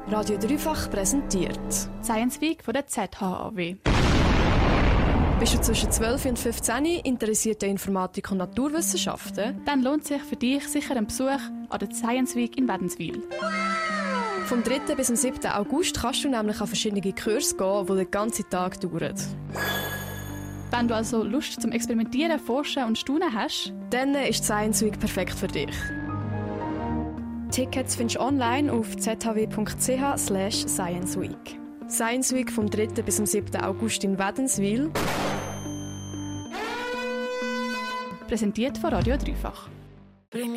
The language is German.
Radio Dreifach präsentiert Science Week von der ZHAW. Bist du zwischen 12 und 15 interessiert an Informatik und Naturwissenschaften? Dann lohnt sich für dich sicher ein Besuch an der Science Week in Wädenswil. Vom 3. bis zum 7. August kannst du nämlich an verschiedene Kurse gehen, die den ganzen Tag dauern. Wenn du also Lust zum Experimentieren, Forschen und Staunen hast, dann ist die Science Week perfekt für dich. Tickets findest du online auf zhw.ch/Science Week. Science Week vom 3. bis zum 7. August in Wädenswil. Präsentiert von Radio Dreifach.